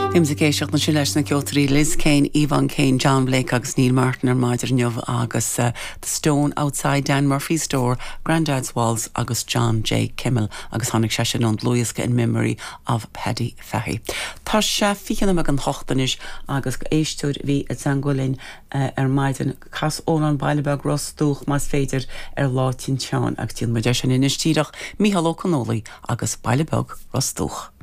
Imsa géisiocht na siúleis na ceoltarí Liz Kane, Evan Kane, John Blake agus Neil Martin ar maidir neamh agus The Stone Outside Dan Murphy's Door, Grandad's Walls agus John J. Kimmel agus tháinig sé sin an Luasca in memory of Paddy Fahey. Tá sé fichan am an hochtanis agus éistúr bhí a Zangolin ar maidir cas ón an Bailebeg Rostúch mas féidir ar látin teán agus tíon muidir sin inistíireach Mícheál Ó Connolly agus Bailebeg Rostúch.